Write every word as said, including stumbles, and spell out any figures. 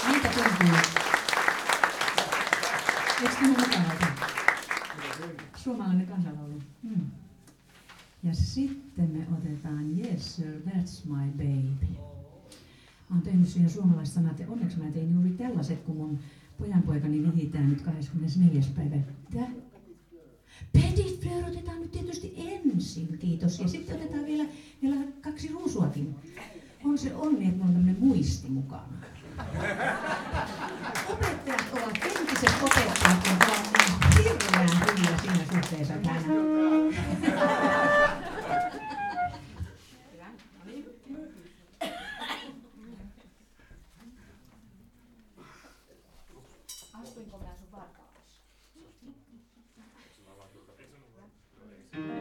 Miltä tuntuu? Eikö tämä mukavaa? Suomalainen kansanlaulu. Hmm. Ja sitten me otetaan Yes Sir, That's My Baby. Mä oon tehnyt siihen suomalaiset sanat ja onneksi mä tein juuri tällaiset, kun mun pojanpoikani vihitään nyt kahdeskymmenesneljäs päivä. Tää? Petit Fleur otetaan nyt tietysti ensin, kiitos. Ja sitten otetaan vielä, vielä kaksi ruusuakin. On se onni, että mulla on tämmönen muisti mukana.